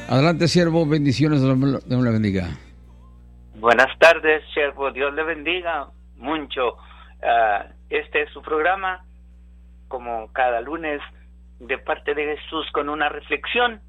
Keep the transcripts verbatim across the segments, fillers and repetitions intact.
Adelante, siervo, bendiciones, Dios me la bendiga. Buenas tardes, siervo, Dios le bendiga mucho. Uh, este es su programa, como cada lunes, de parte de Jesús, con una reflexión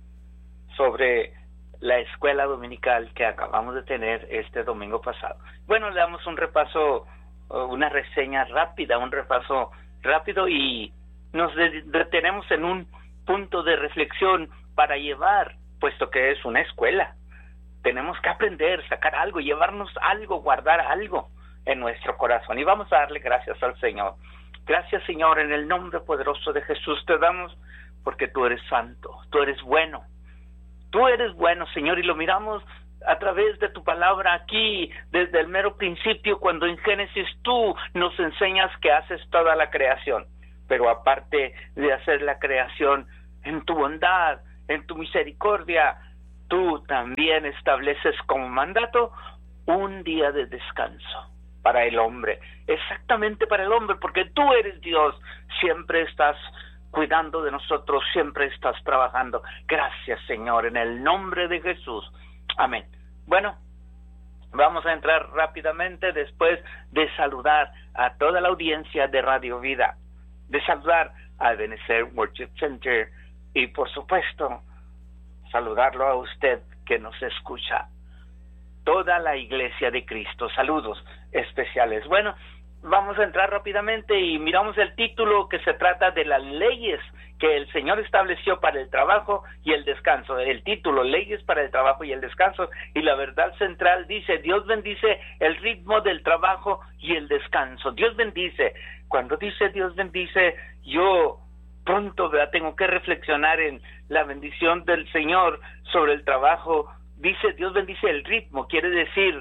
sobre la escuela dominical que acabamos de tener este domingo pasado. Bueno, le damos un repaso, una reseña rápida, un repaso rápido y nos detenemos en un punto de reflexión para llevar, puesto que es una escuela. Tenemos que aprender, sacar algo, llevarnos algo, guardar algo en nuestro corazón. Y vamos a darle gracias al Señor. Gracias, Señor, en el nombre poderoso de Jesús te damos, porque tú eres santo, tú eres bueno. Tú eres bueno, Señor, y lo miramos a través de tu palabra aquí, desde el mero principio, cuando en Génesis tú nos enseñas que haces toda la creación. Pero aparte de hacer la creación, en tu bondad, en tu misericordia, tú también estableces como mandato un día de descanso para el hombre, exactamente para el hombre, porque tú eres Dios, siempre estás cuidando de nosotros, siempre estás trabajando. Gracias, Señor, en el nombre de Jesús. Amén. Bueno, vamos a entrar rápidamente después de saludar a toda la audiencia de Radio Vida, de saludar a Ebenezer Worship Center y, por supuesto, saludarlo a usted que nos escucha. Toda la Iglesia de Cristo, saludos especiales. Bueno, vamos a entrar rápidamente y miramos el título, que se trata de las leyes que el Señor estableció para el trabajo y el descanso. El título, leyes para el trabajo y el descanso, y la verdad central dice: Dios bendice el ritmo del trabajo y el descanso. Dios bendice. Cuando dice Dios bendice, yo pronto ¿verdad? tengo que reflexionar en la bendición del Señor sobre el trabajo. Dice Dios bendice el ritmo, quiere decir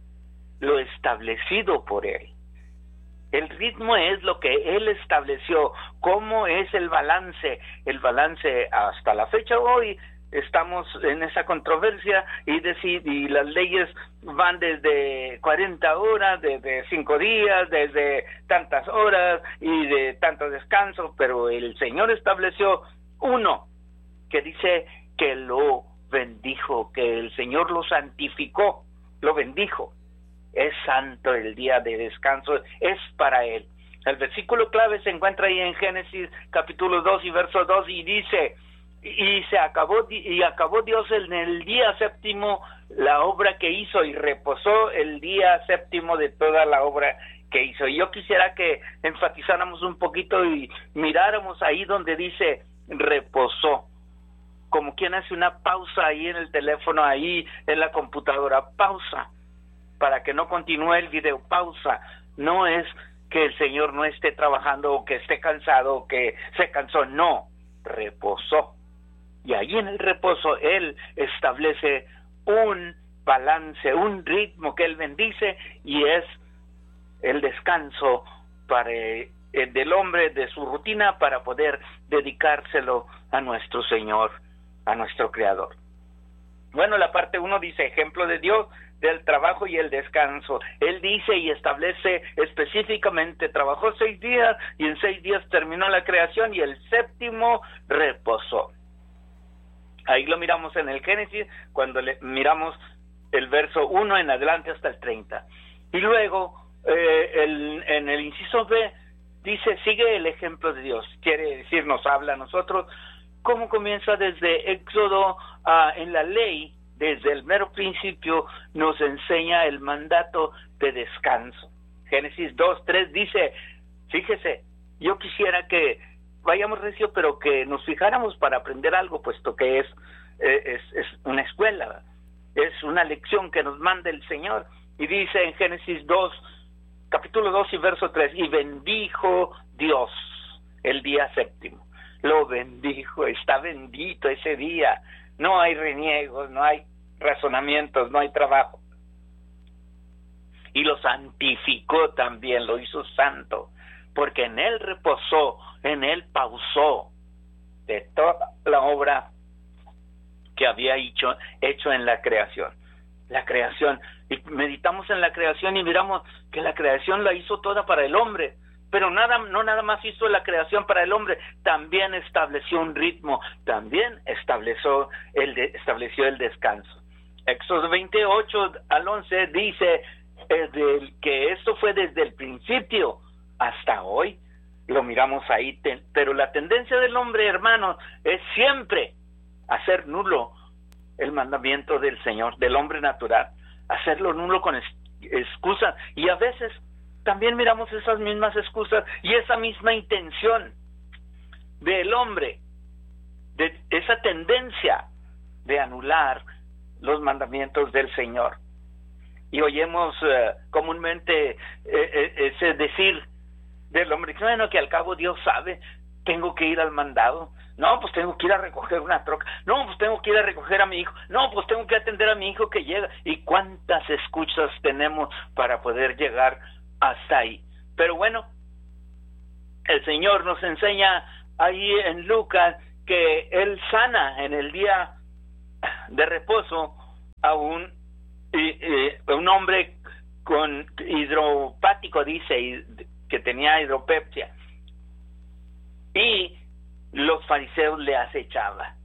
lo establecido por Él. El ritmo es lo que Él estableció. ¿Cómo es el balance? El balance hasta la fecha hoy estamos en esa controversia y, decir, y las leyes van desde cuarenta horas, desde cinco días, desde tantas horas y de tanto descanso, pero el Señor estableció uno que dice que lo bendijo, que el Señor lo santificó, lo bendijo. Es santo el día de descanso, es para Él. El versículo clave se encuentra ahí en Génesis capítulo dos y verso dos, y dice: y se acabó y acabó Dios en el día séptimo la obra que hizo, y reposó el día séptimo de toda la obra que hizo. Y yo quisiera que enfatizáramos un poquito y miráramos ahí donde dice reposó, como quien hace una pausa ahí en el teléfono, ahí en la computadora, pausa, para que no continúe el video, pausa. No es que el Señor no esté trabajando o que esté cansado o que se cansó, no, reposó. Y ahí en el reposo Él establece un balance, un ritmo que Él bendice, y es el descanso para el del hombre de su rutina para poder dedicárselo a nuestro Señor, a nuestro Creador. Bueno, la parte uno dice ejemplo de Dios del trabajo y el descanso. Él dice y establece específicamente: trabajó seis días y en seis días terminó la creación y el séptimo reposó. Ahí lo miramos en el Génesis, cuando le miramos el verso uno en adelante hasta el treinta. Y luego, eh, el, en el inciso B, dice, sigue el ejemplo de Dios. Quiere decir, nos habla a nosotros, cómo comienza desde Éxodo, uh, en la ley, desde el mero principio, nos enseña el mandato de descanso. Génesis dos, tres dice, fíjese, yo quisiera que vayamos recio, pero que nos fijáramos para aprender algo, puesto que es, eh, es, es una escuela, es una lección que nos manda el Señor. Y dice en Génesis dos, capítulo dos y verso tres, y bendijo Dios el día séptimo. Lo bendijo, está bendito ese día. No hay reniegos, no hay razonamientos, no hay trabajo. Y lo santificó también, lo hizo santo, porque en él reposó, en él pausó de toda la obra que había hecho, hecho en la creación. La creación, y meditamos en la creación y miramos que la creación la hizo toda para el hombre, pero nada, no nada más hizo la creación para el hombre, también estableció un ritmo, también estableció el, de, estableció el descanso. Éxodo veintiocho al once dice eh, del, que esto fue desde el principio hasta hoy, lo miramos ahí, te, pero la tendencia del hombre, hermano, es siempre hacer nulo el mandamiento del Señor, del hombre natural, hacerlo nulo con es, excusas, y a veces también miramos esas mismas excusas y esa misma intención del hombre, de esa tendencia de anular los mandamientos del Señor. Y oímos uh, comúnmente eh, eh, ese decir del hombre, bueno, que al cabo Dios sabe, tengo que ir al mandado, no, pues tengo que ir a recoger una troca, no, pues tengo que ir a recoger a mi hijo, no, pues tengo que atender a mi hijo que llega, y cuántas excusas tenemos para poder llegar hasta ahí. Pero bueno, el Señor nos enseña ahí en Lucas que Él sana en el día de reposo a un, eh, eh, un hombre con hidropático, dice, que tenía hidropepsia, y los fariseos le acechaban.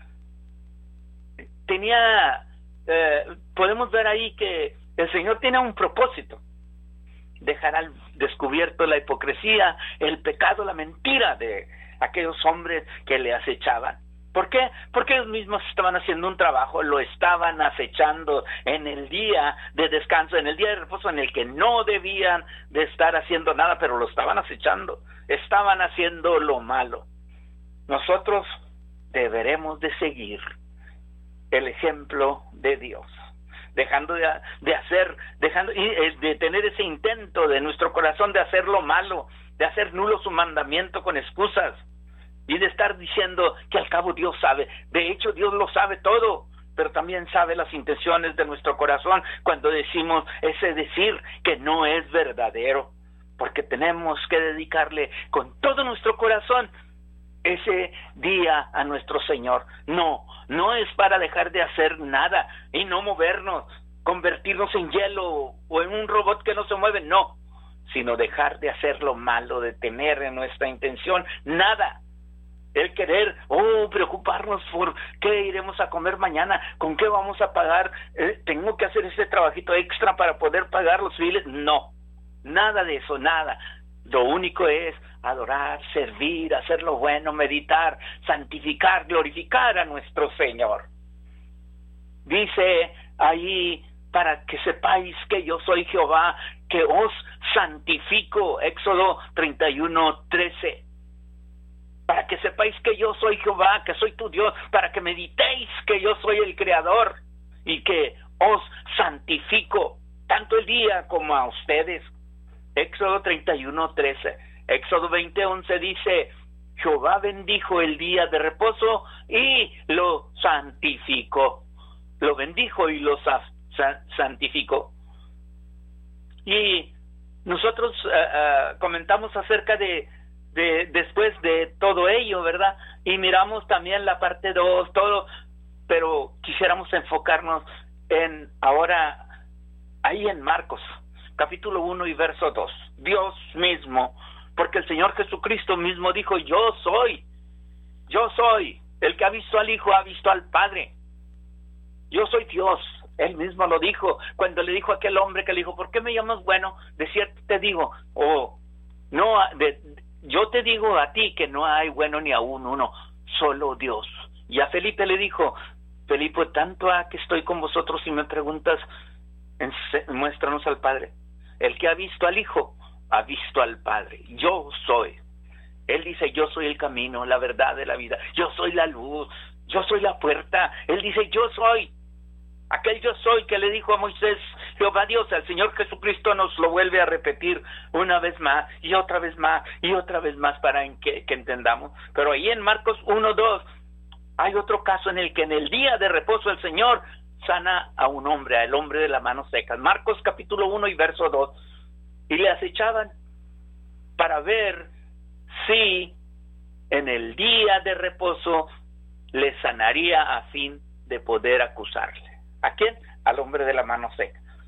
Tenía, eh, podemos ver ahí que el Señor tiene un propósito: dejar al descubierto la hipocresía, el pecado, la mentira de aquellos hombres que le acechaban. ¿Por qué? Porque ellos mismos estaban haciendo un trabajo, lo estaban acechando en el día de descanso, en el día de reposo en el que no debían de estar haciendo nada, pero lo estaban acechando, estaban haciendo lo malo. Nosotros deberemos de seguir el ejemplo de Dios, dejando de, de hacer, dejando de tener ese intento de nuestro corazón de hacer lo malo, de hacer nulo su mandamiento con excusas, y de estar diciendo que al cabo Dios sabe. De hecho, Dios lo sabe todo, pero también sabe las intenciones de nuestro corazón cuando decimos ese decir que no es verdadero, porque tenemos que dedicarle con todo nuestro corazón ese día a nuestro Señor. No, no es para dejar de hacer nada y no movernos, convertirnos en hielo o en un robot que no se mueve, no, sino dejar de hacer lo malo, de tener en nuestra intención nada. El querer, oh, preocuparnos por qué iremos a comer mañana, con qué vamos a pagar, eh, tengo que hacer ese trabajito extra para poder pagar los biles. No, nada de eso, nada. Lo único es adorar, servir, hacer lo bueno, meditar, santificar, glorificar a nuestro Señor. Dice ahí, para que sepáis que yo soy Jehová, que os santifico, Éxodo treinta y uno, trece. Para que sepáis que yo soy Jehová, que soy tu Dios, para que meditéis que yo soy el Creador y que os santifico tanto el día como a ustedes. Éxodo treinta y uno, trece. Éxodo veinte, once dice, Jehová bendijo el día de reposo y lo santificó. Lo bendijo y lo sa- sa- santificó. Y nosotros uh, uh, comentamos acerca de De, después de todo ello, ¿verdad? Y miramos también la parte dos, todo, pero quisiéramos enfocarnos en ahora, ahí en Marcos, capítulo uno y verso dos. Dios mismo, porque el Señor Jesucristo mismo dijo, yo soy, yo soy, el que ha visto al Hijo ha visto al Padre. Yo soy Dios, Él mismo lo dijo, cuando le dijo a aquel hombre que le dijo, ¿por qué me llamas bueno? De cierto te digo, o oh, no, de yo te digo a ti que no hay bueno ni aún uno, solo Dios. Y a Felipe le dijo, Felipe, tanto ha que estoy con vosotros y me preguntas, muéstranos al Padre. El que ha visto al Hijo, ha visto al Padre. Yo soy. Él dice, yo soy el camino, la verdad de la vida. Yo soy la luz, yo soy la puerta. Él dice, yo soy. Aquel yo soy que le dijo a Moisés, Jehová Dios, al Señor Jesucristo nos lo vuelve a repetir una vez más y otra vez más y otra vez más para que, que entendamos. Pero ahí en Marcos uno, dos hay otro caso en el que en el día de reposo el Señor sana a un hombre, al hombre de la mano seca. Marcos capítulo uno y verso dos. Y le acechaban para ver si en el día de reposo le sanaría a fin de poder acusarle. ¿A quién? Al hombre de la mano seca.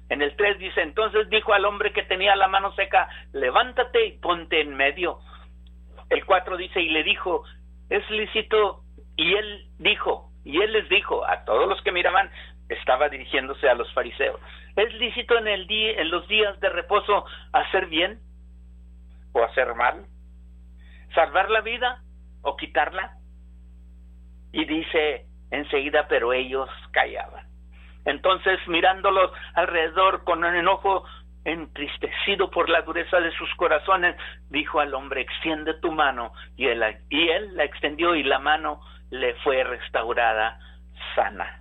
En el tres dice, entonces dijo al hombre que tenía la mano seca, levántate y ponte en medio. El cuatro dice, y le dijo, es lícito, y él dijo, y él les dijo a todos los que miraban, estaba dirigiéndose a los fariseos, ¿es lícito en el día, en los días de reposo hacer bien o hacer mal? ¿Salvar la vida o quitarla? Y dice enseguida, pero ellos callaban. Entonces, mirándolos alrededor con un enojo, entristecido por la dureza de sus corazones, dijo al hombre, extiende tu mano, y él, y él la extendió, y la mano le fue restaurada sana.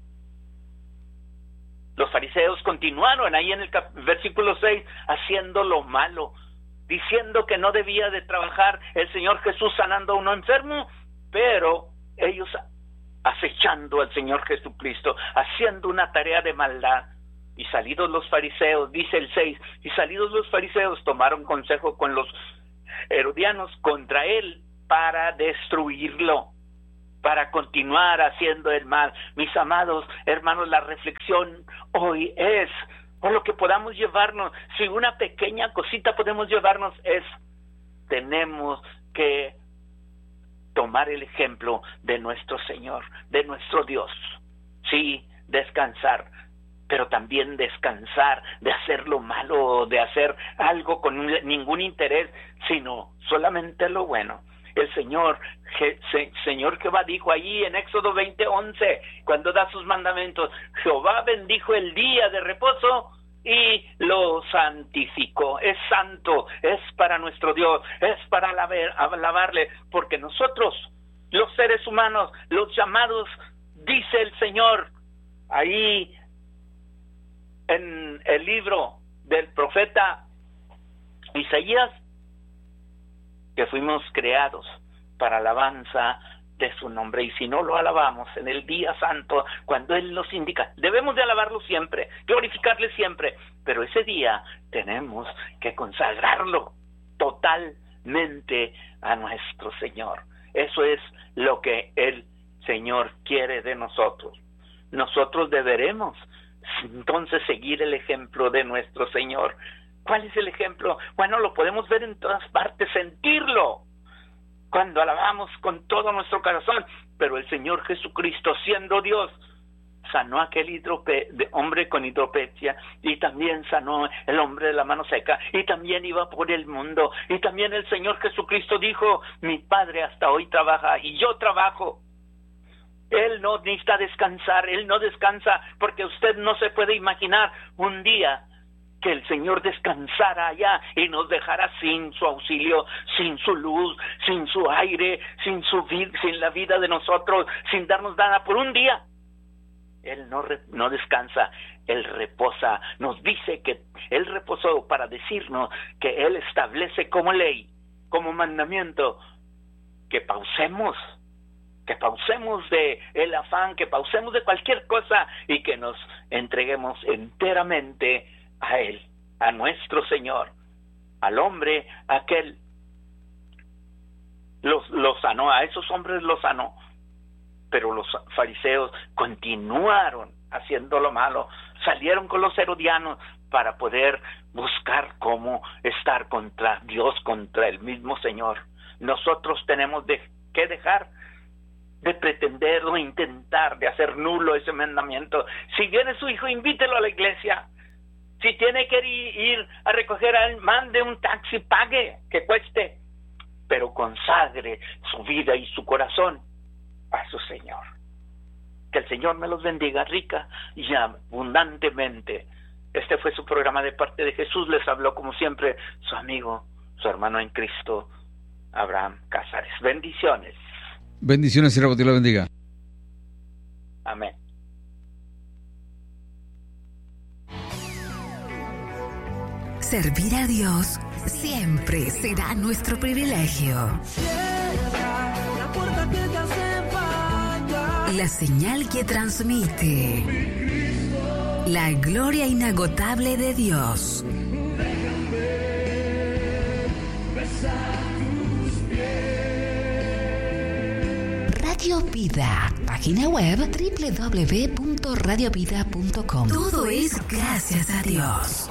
Los fariseos continuaron ahí en el cap- versículo seis, haciendo lo malo, diciendo que no debía de trabajar el Señor Jesús sanando a uno enfermo, pero ellos acechando al Señor Jesucristo, haciendo una tarea de maldad. Y salidos los fariseos, dice el seis, y salidos los fariseos tomaron consejo con los herodianos contra él para destruirlo, para continuar haciendo el mal. Mis amados hermanos, la reflexión hoy es, o lo que podamos llevarnos, si una pequeña cosita podemos llevarnos, es, tenemos que tomar el ejemplo de nuestro Señor, de nuestro Dios. Sí, descansar, pero también descansar de hacer lo malo, de hacer algo con ningún interés, sino solamente lo bueno. El Señor, Je, se, Señor Jehová dijo allí en Éxodo veinte once, cuando da sus mandamientos, Jehová bendijo el día de reposo y lo santificó. Es santo, es para nuestro Dios, es para alabar, alabarle, porque nosotros, los seres humanos, los llamados, dice el Señor, ahí en el libro del profeta Isaías, que fuimos creados para alabanza de su nombre, y si no lo alabamos en el día santo, cuando Él nos indica, debemos de alabarlo siempre, glorificarle siempre, pero ese día tenemos que consagrarlo totalmente a nuestro Señor. Eso es lo que el Señor quiere de nosotros. Nosotros deberemos entonces seguir el ejemplo de nuestro Señor. ¿Cuál es el ejemplo? Bueno, lo podemos ver en todas partes, sentirlo cuando alabamos con todo nuestro corazón, pero el Señor Jesucristo, siendo Dios, sanó a aquel hidrope, de hombre con hidropecia, y también sanó el hombre de la mano seca, y también iba por el mundo, y también el Señor Jesucristo dijo, mi Padre hasta hoy trabaja, y yo trabajo. Él no necesita descansar, Él no descansa, porque usted no se puede imaginar un día que el Señor descansara allá y nos dejara sin su auxilio, sin su luz, sin su aire, sin su vida, sin la vida de nosotros, sin darnos nada por un día. Él no, re, no descansa, Él reposa. Nos dice que Él reposó para decirnos que Él establece como ley, como mandamiento, que pausemos, que pausemos de el afán, que pausemos de cualquier cosa y que nos entreguemos enteramente a Él, a nuestro Señor. Al hombre aquel los, los sanó, a esos hombres los sanó, pero los fariseos continuaron haciendo lo malo, salieron con los herodianos para poder buscar cómo estar contra Dios, contra el mismo Señor. Nosotros tenemos de, que dejar de pretender o intentar de hacer nulo ese mandamiento. Si viene su hijo, invítelo a la iglesia. Si tiene que ir a recoger a él, mande un taxi, pague, que cueste, pero consagre su vida y su corazón a su Señor. Que el Señor me los bendiga rica y abundantemente. Este fue su programa de parte de Jesús. Les habló como siempre su amigo, su hermano en Cristo, Abraham Cázares. Bendiciones. Bendiciones y Dios la bendiga. Amén. Servir a Dios siempre será nuestro privilegio. La señal que transmite la gloria inagotable de Dios. Radio Vida, página web doble u doble u doble u punto radio vida punto com. Todo es gracias a Dios.